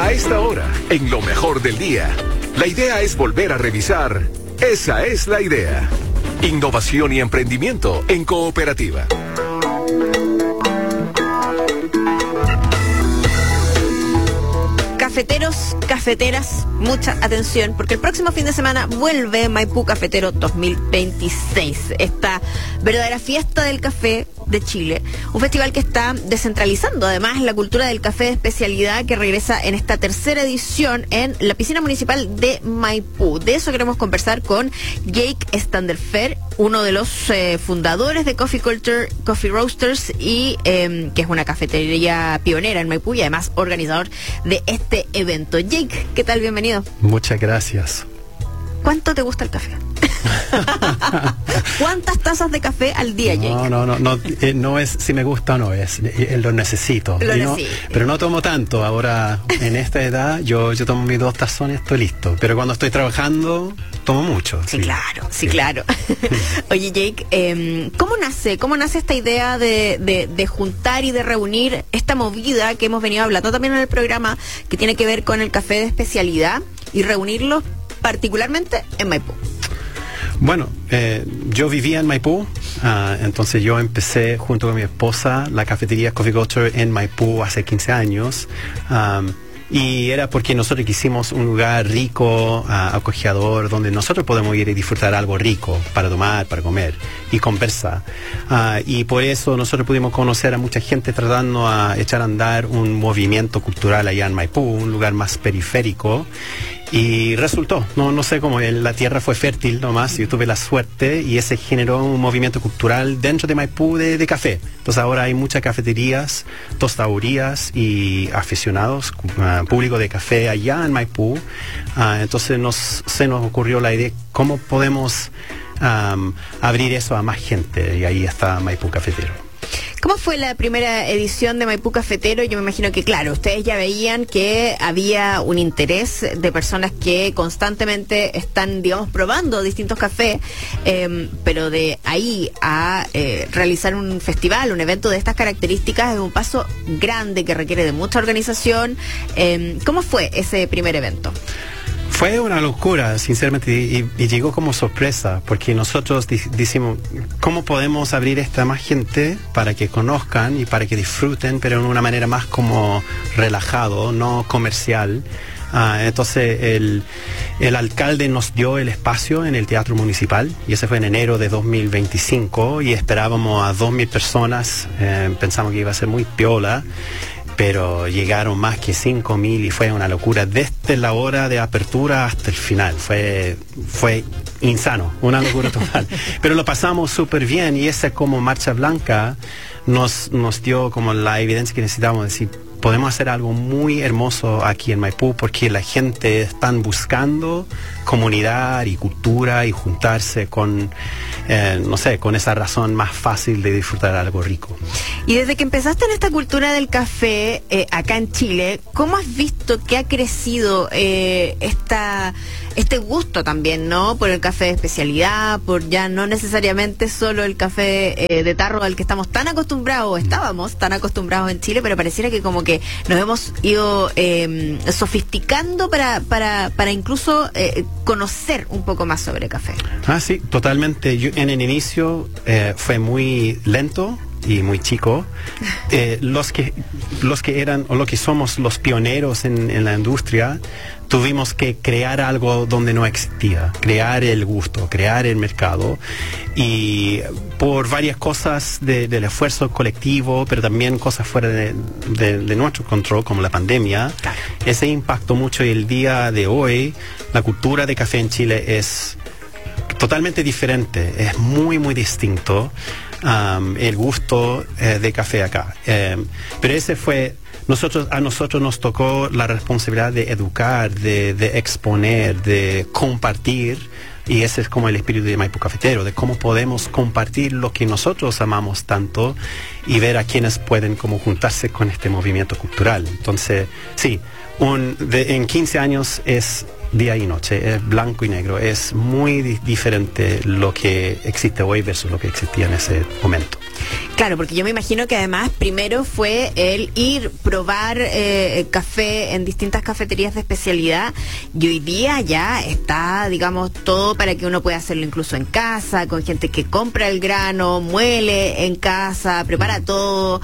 A esta hora, en lo mejor del día, la idea es volver a revisar. Esa es la idea. Innovación y emprendimiento en cooperativa. Cafeteros, cafeteras, mucha atención, porque el próximo fin de semana vuelve Maipú Cafetero 2026, esta verdadera fiesta del café de Chile, un festival que está descentralizando además la cultura del café de especialidad, que regresa en esta tercera edición en la piscina municipal de Maipú. De eso queremos conversar con Jake Standerfer, uno de los fundadores de Coffee Culture Coffee Roasters, y que es una cafetería pionera en Maipú y además organizador de este evento. Jake, ¿qué tal? Bienvenido. Muchas gracias. ¿Cuánto te gusta el café? ¿Cuántas tazas de café al día, Jake? No es si me gusta o no, lo necesito. Pero no tomo tanto. Ahora, en esta edad, yo tomo mis 2 tazones, estoy listo. Pero cuando estoy trabajando, tomo mucho. Sí, claro. Oye, Jake, ¿cómo nace esta idea de juntar y de reunir esta movida que hemos venido hablando también en el programa, que tiene que ver con el café de especialidad, y reunirlos particularmente en Maipú? Bueno, yo vivía en Maipú, entonces yo empecé junto con mi esposa la cafetería Coffee Culture en Maipú hace 15 años. Y era porque nosotros quisimos un lugar rico, acogedor, donde nosotros podemos ir y disfrutar algo rico para tomar, para comer y conversar. Y por eso nosotros pudimos conocer a mucha gente tratando a echar a andar un movimiento cultural allá en Maipú, un lugar más periférico. Y resultó, no sé cómo, la tierra fue fértil nomás, yo tuve la suerte y ese generó un movimiento cultural dentro de Maipú de café. Entonces ahora hay muchas cafeterías, tostadurías y aficionados, público de café allá en Maipú. Entonces se nos ocurrió la idea, ¿cómo podemos abrir eso a más gente? Y ahí está Maipú Cafetero. ¿Cómo fue la primera edición de Maipú Cafetero? Yo me imagino que, claro, ustedes ya veían que había un interés de personas que constantemente están, digamos, probando distintos cafés, pero de ahí a realizar un festival, un evento de estas características, es un paso grande que requiere de mucha organización. ¿Cómo fue ese primer evento? Fue una locura, sinceramente, y llegó como sorpresa, porque nosotros decimos, ¿cómo podemos abrir esta más gente para que conozcan y para que disfruten, pero en una manera más como relajado, no comercial? Entonces el alcalde nos dio el espacio en el Teatro Municipal, y ese fue en enero de 2025, y esperábamos a 2.000 personas, pensamos que iba a ser muy piola, pero llegaron más que 5.000 y fue una locura desde la hora de apertura hasta el final. Fue insano, una locura total. Pero lo pasamos súper bien, y esa como marcha blanca nos dio como la evidencia que necesitábamos, decir, podemos hacer algo muy hermoso aquí en Maipú, porque la gente está buscando comunidad y cultura y juntarse con, con esa razón más fácil de disfrutar algo rico. Y desde que empezaste en esta cultura del café acá en Chile, ¿cómo has visto que ha crecido este gusto también, ¿no? Por el café de especialidad, por ya no necesariamente solo el café de tarro al que estamos tan acostumbrados, o estábamos tan acostumbrados en Chile, pero pareciera que como que nos hemos ido sofisticando para incluso conocer un poco más sobre café. Sí, totalmente. Yo, en el inicio fue muy lento y muy chico. Los que eran, o lo que somos los pioneros en la industria, tuvimos que crear algo donde no existía, crear el gusto, crear el mercado, y por varias cosas del esfuerzo colectivo, pero también cosas fuera de nuestro control, como la pandemia, ese impactó mucho, y el día de hoy la cultura de café en Chile es totalmente diferente, es muy muy distinto. El gusto de café acá, pero ese fue a nosotros nos tocó la responsabilidad de educar, de exponer, de compartir, y ese es como el espíritu de Maipú Cafetero, de cómo podemos compartir lo que nosotros amamos tanto y ver a quienes pueden como juntarse con este movimiento cultural. Entonces, sí, en 15 años es día y noche, es blanco y negro, es muy diferente lo que existe hoy versus lo que existía en ese momento. Claro, porque yo me imagino que además primero fue el ir, probar café en distintas cafeterías de especialidad, y hoy día ya está, digamos, todo para que uno pueda hacerlo incluso en casa, con gente que compra el grano, muele en casa, prepara todo.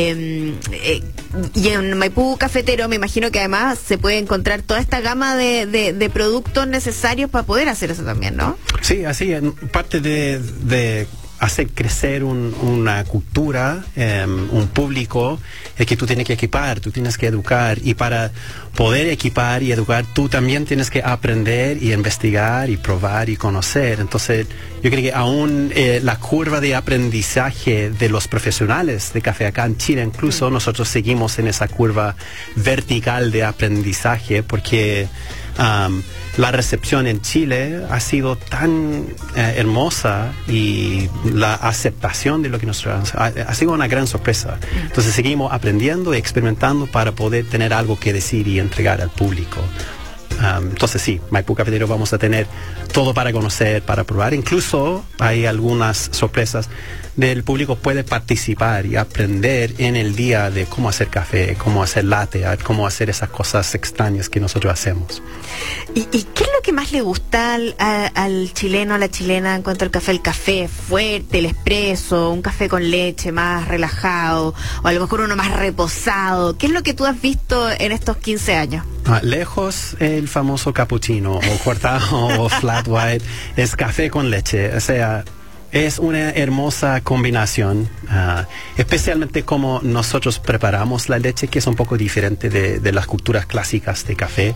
Y en Maipú Cafetero me imagino que además se puede encontrar toda esta gama de productos necesarios para poder hacer eso también, ¿no? Sí, así, parte de hacer crecer una cultura, un público, es que tú tienes que equipar, tú tienes que educar, y para poder equipar y educar tú también tienes que aprender y investigar y probar y conocer. Entonces yo creo que aún la curva de aprendizaje de los profesionales de café acá en Chile, incluso nosotros seguimos en esa curva vertical de aprendizaje, porque la recepción en Chile ha sido tan hermosa, y la aceptación de lo que nosotros ha sido una gran sorpresa. Entonces seguimos aprendiendo y experimentando para poder tener algo que decir y entregar al público. Entonces sí, Maipú Cafetero vamos a tener todo para conocer, para probar. Incluso hay algunas sorpresas del público, puede participar y aprender en el día de cómo hacer café, cómo hacer latte, cómo hacer esas cosas extrañas que nosotros hacemos. ¿Y qué es lo que más le gusta al chileno, a la chilena en cuanto al café? ¿El café fuerte, el espresso, un café con leche más relajado, o a lo mejor uno más reposado? ¿Qué es lo que tú has visto en estos 15 años? Lejos el famoso cappuccino o cortado o flat white, es café con leche. O sea, es una hermosa combinación, especialmente como nosotros preparamos la leche, que es un poco diferente de las culturas clásicas de café.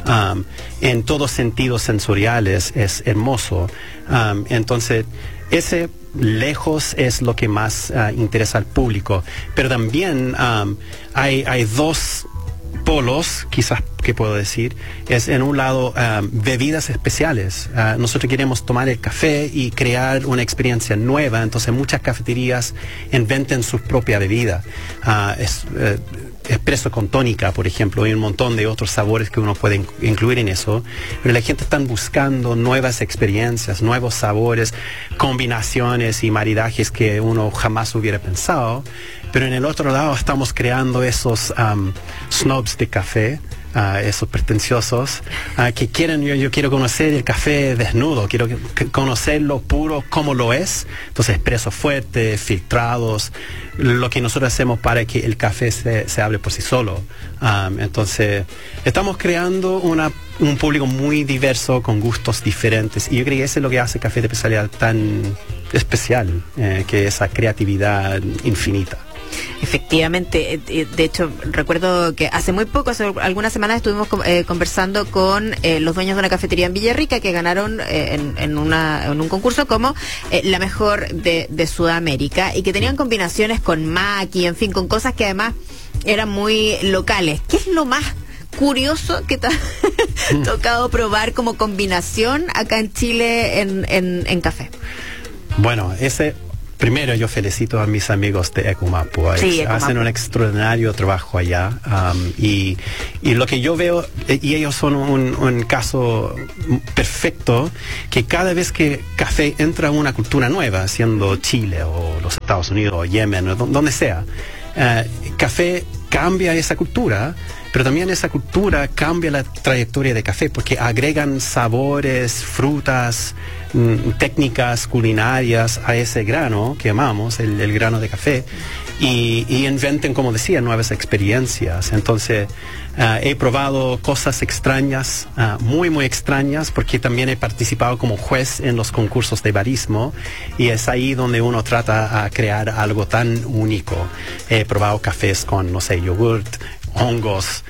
En todos sentidos sensoriales es hermoso. Entonces, ese lejos es lo que más interesa al público. Pero también hay dos polos, quizás que puedo decir, es en un lado bebidas especiales. Nosotros queremos tomar el café y crear una experiencia nueva, entonces muchas cafeterías inventan su propia bebida. Espresso con tónica, por ejemplo, y un montón de otros sabores que uno puede incluir en eso, pero la gente está buscando nuevas experiencias, nuevos sabores, combinaciones y maridajes que uno jamás hubiera pensado. Pero en el otro lado estamos creando esos snobs de café, esos pretenciosos, que quieren, yo quiero conocer el café desnudo, quiero conocerlo puro como lo es. Entonces, expresos fuertes, filtrados, lo que nosotros hacemos para que el café se hable por sí solo. Entonces, estamos creando un público muy diverso, con gustos diferentes, y yo creo que eso es lo que hace Café de Especialidad tan especial, que esa creatividad infinita. Efectivamente, de hecho recuerdo que hace muy poco, hace algunas semanas estuvimos conversando con los dueños de una cafetería en Villarrica que ganaron en un concurso como la mejor de Sudamérica, y que tenían combinaciones con maqui, en fin, con cosas que además eran muy locales. ¿Qué es lo más curioso que te ha tocado probar como combinación acá en Chile en café? Bueno, primero yo felicito a mis amigos de Ecumapu. Sí, hacen un extraordinario trabajo allá, y lo que yo veo, y ellos son un caso perfecto, que cada vez que café entra a una cultura nueva, siendo Chile o los Estados Unidos o Yemen o donde sea, café cambia esa cultura, pero también esa cultura cambia la trayectoria de café, porque agregan sabores, frutas, técnicas culinarias a ese grano que amamos, el grano de café, y inventen, como decía, nuevas experiencias. Entonces, he probado cosas extrañas, muy extrañas, porque también he participado como juez en los concursos de barismo, y es ahí donde uno trata a crear algo tan único. He probado cafés con, no sé, yogurt, hongos,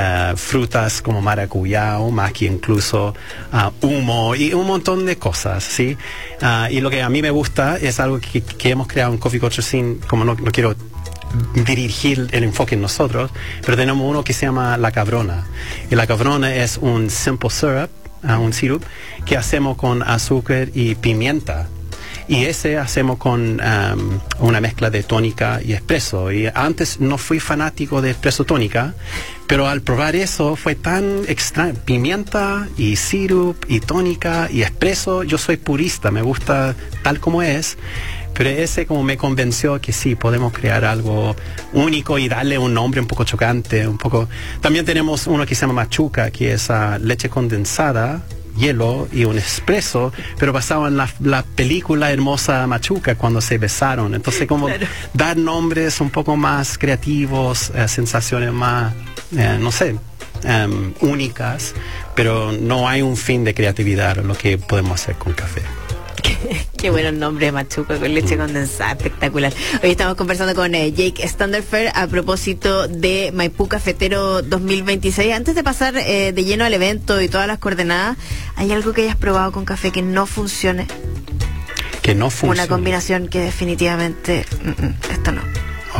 frutas como maracuyá o maqui, incluso humo y un montón de cosas, ¿sí? Y lo que a mí me gusta es algo que hemos creado en Coffee Culture Scene, como no quiero dirigir el enfoque en nosotros, pero tenemos uno que se llama La Cabrona. Y La Cabrona es un simple syrup, un sirup que hacemos con azúcar y pimienta. Y ese hacemos con una mezcla de tónica y espresso. Y antes no fui fanático de espresso tónica, pero al probar eso fue tan extraño. Pimienta y sirup y tónica y espresso, yo soy purista, me gusta tal como es. Pero ese como me convenció que sí, podemos crear algo único y darle un nombre un poco chocante, un poco... También tenemos uno que se llama Machuca, que es leche condensada, hielo y un espresso, pero basado en la película hermosa Machuca, cuando se besaron. Entonces como claro, dar nombres un poco más creativos, sensaciones más, no sé, únicas, pero no hay un fin de creatividad en lo que podemos hacer con café. Qué buenos nombres, Machuca con leche condensada, espectacular. Hoy estamos conversando con Jake Standerfer a propósito de Maipú Cafetero 2026. Antes de pasar de lleno al evento y todas las coordenadas, ¿hay algo que hayas probado con café que no funcione? Que no funcione. Una combinación que definitivamente, esto no.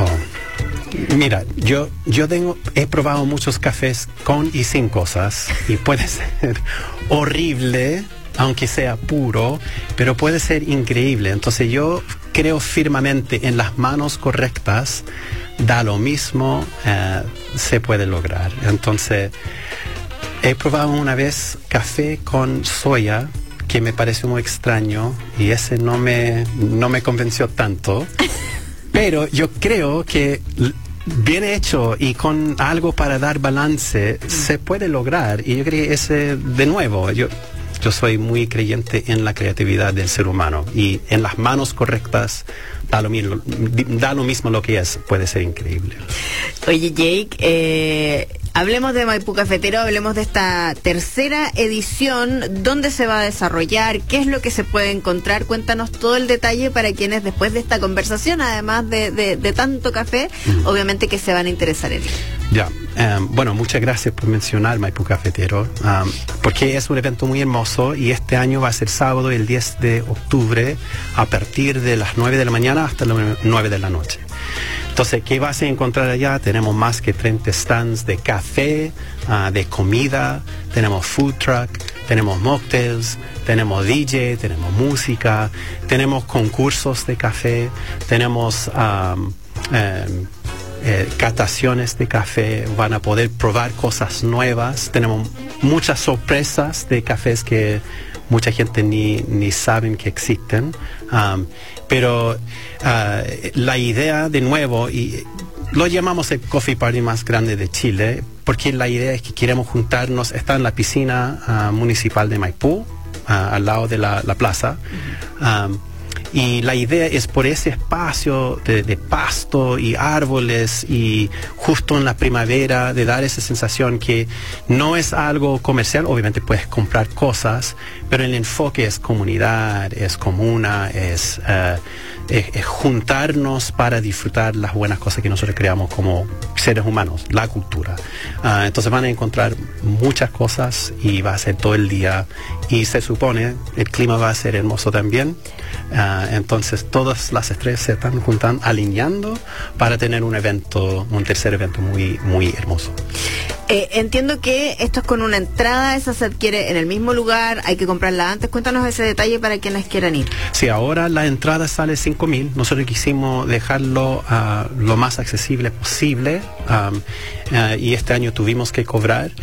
Oh. Mira, yo he probado muchos cafés con y sin cosas y puede ser horrible, aunque sea puro, pero puede ser increíble. Entonces yo creo firmemente en las manos correctas, da lo mismo, se puede lograr. Entonces he probado una vez café con soya, que me pareció muy extraño y ese no me convenció tanto. Pero yo creo que bien hecho y con algo para dar balance se puede lograr. Y yo creo que ese, de nuevo, yo soy muy creyente en la creatividad del ser humano y en las manos correctas da lo mismo lo que es, puede ser increíble. Oye, Jake, hablemos de Maipú Cafetero, hablemos de esta tercera edición, dónde se va a desarrollar, qué es lo que se puede encontrar, cuéntanos todo el detalle para quienes después de esta conversación, además de tanto café, obviamente que se van a interesar en él. Ya, bueno, muchas gracias por mencionar Maipú Cafetero, porque es un evento muy hermoso y este año va a ser sábado, el 10 de octubre, a partir de las 9 de la mañana hasta las 9 de la noche. Entonces, ¿qué vas a encontrar allá? Tenemos más que 30 stands de café, de comida, tenemos food truck, tenemos mocktails, tenemos DJ, tenemos música, tenemos concursos de café, tenemos cataciones de café, van a poder probar cosas nuevas, tenemos muchas sorpresas de cafés que mucha gente ni saben que existen, pero la idea, de nuevo, y lo llamamos el coffee party más grande de Chile, porque la idea es que queremos juntarnos, está en la piscina municipal de Maipú, al lado de la plaza, y la idea es por ese espacio de pasto y árboles y justo en la primavera de dar esa sensación que no es algo comercial, obviamente puedes comprar cosas, pero el enfoque es comunidad, es comuna, es juntarnos para disfrutar las buenas cosas que nosotros creamos como seres humanos, la cultura. Entonces van a encontrar muchas cosas y va a ser todo el día y se supone el clima va a ser hermoso también. Entonces todas las estrellas se están juntando, alineando para tener un tercer evento muy, muy hermoso. Entiendo que esto es con una entrada, esa se adquiere en el mismo lugar, hay que comprarla antes. Cuéntanos ese detalle para quienes quieran ir. Sí, ahora la entrada sale 5,000. Nosotros quisimos dejarlo lo más accesible posible y este año tuvimos que cobrar.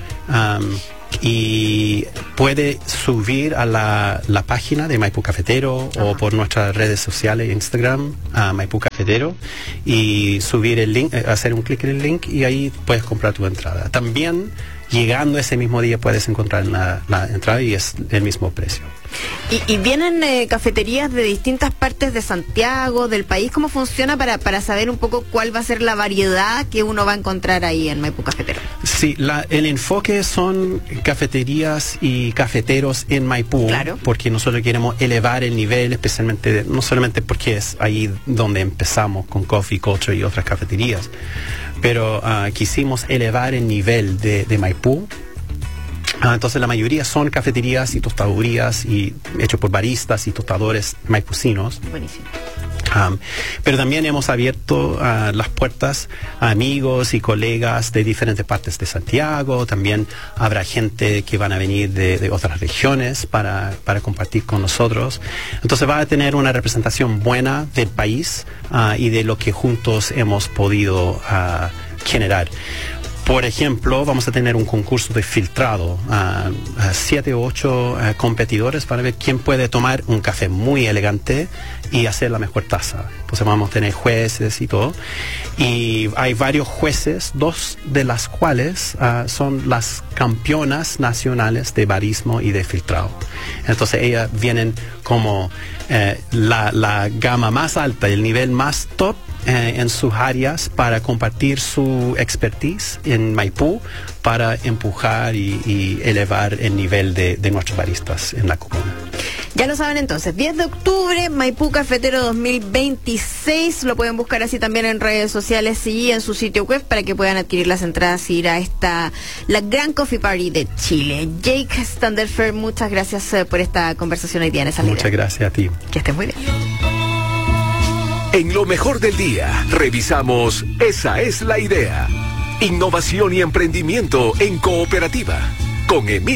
Y puede subir a la página de Maipú Cafetero o por nuestras redes sociales, Instagram, Maipú Cafetero, y subir el link, hacer un clic en el link y ahí puedes comprar tu entrada. También llegando ese mismo día puedes encontrar la entrada y es el mismo precio. ¿Y vienen cafeterías de distintas partes de Santiago, del país? ¿Cómo funciona para saber un poco cuál va a ser la variedad que uno va a encontrar ahí en Maipú Cafetero? Sí, el enfoque son cafeterías y cafeteros en Maipú, claro, porque nosotros queremos elevar el nivel, especialmente, no solamente porque es ahí donde empezamos con Coffee Culture y otras cafeterías, pero quisimos elevar el nivel de Maipú. Entonces la mayoría son cafeterías y tostadurías y hechos por baristas y tostadores maipucinos. Buenísimo. Pero también hemos abierto las puertas a amigos y colegas de diferentes partes de Santiago. También habrá gente que van a venir de otras regiones para compartir con nosotros. Entonces va a tener una representación buena del país y de lo que juntos hemos podido generar. Por ejemplo, vamos a tener un concurso de filtrado a 7 o 8 competidores para ver quién puede tomar un café muy elegante y hacer la mejor taza. Entonces vamos a tener jueces y todo. Y hay varios jueces, 2 de las cuales son las campeonas nacionales de barismo y de filtrado. Entonces ellas vienen como la gama más alta, el nivel más top en sus áreas para compartir su expertise en Maipú para empujar y elevar el nivel de nuestros baristas en la comuna. Ya lo saben entonces, 10 de octubre, Maipú Cafetero 2026, lo pueden buscar así también en redes sociales y en su sitio web para que puedan adquirir las entradas y ir a la Gran Coffee Party de Chile. Jake Standelfer, muchas gracias por esta conversación hoy día en Esa es la Idea. Muchas gracias a ti. Que estés muy bien. En lo mejor del día, revisamos Esa es la Idea. Innovación y emprendimiento en cooperativa. Con Emilio